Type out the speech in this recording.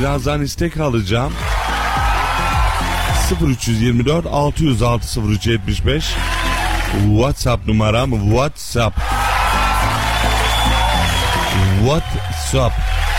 birazdan istek alacağım. 0324 606 0375 WhatsApp numaram. WhatsApp.